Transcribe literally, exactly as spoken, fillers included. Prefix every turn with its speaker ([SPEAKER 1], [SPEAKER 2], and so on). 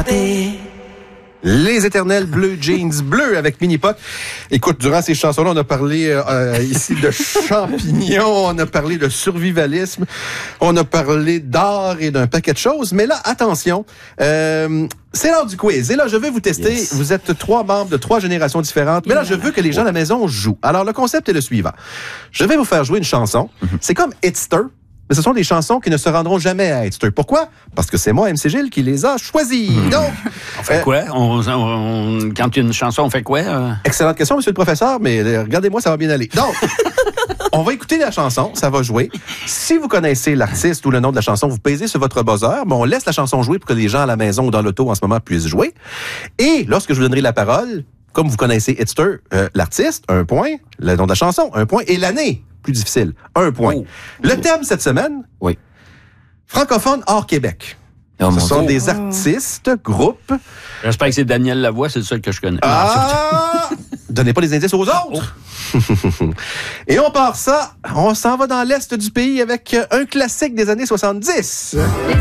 [SPEAKER 1] Les éternels Bleu Jeans Bleus avec Mini-Pot. Écoute, durant ces chansons-là, on a parlé euh, ici de champignons, on a parlé de survivalisme, on a parlé d'art et d'un paquet de choses. Mais là, attention, euh, c'est l'heure du quiz. Et là, je vais vous tester. Yes. Vous êtes trois membres de trois générations différentes. Mais là, je veux que les gens à la maison jouent. Alors, le concept est le suivant. Je vais vous faire jouer une chanson. Mm-hmm. C'est comme Hitster. Mais ce sont des chansons qui ne se rendront jamais à Hitster. Pourquoi? Parce que c'est moi, M C Gilles, qui les a choisies. Mmh. Donc,
[SPEAKER 2] on fait euh, quoi? On, on, quand il y a une chanson, on fait quoi? Euh?
[SPEAKER 1] Excellente question, monsieur le professeur, mais euh, regardez-moi, ça va bien aller. Donc, on va écouter la chanson, ça va jouer. Si vous connaissez l'artiste ou le nom de la chanson, vous pesez sur votre buzzer, mais on laisse la chanson jouer pour que les gens à la maison ou dans l'auto en ce moment puissent jouer. Et lorsque je vous donnerai la parole, comme vous connaissez Hitster, euh, l'artiste, un point, le nom de la chanson, un point, et l'année, plus difficile, un point. Oh. Le thème cette semaine,
[SPEAKER 2] oui.
[SPEAKER 1] francophone hors Québec.
[SPEAKER 2] Oh,
[SPEAKER 1] Ce sont Dieu. Des artistes, groupes.
[SPEAKER 2] J'espère que c'est Daniel Lavoie, c'est le seul que je connais.
[SPEAKER 1] Ah! Donnez pas des indices aux autres. Oh. Et on part ça, on s'en va dans l'est du pays avec un classique des années soixante-dix.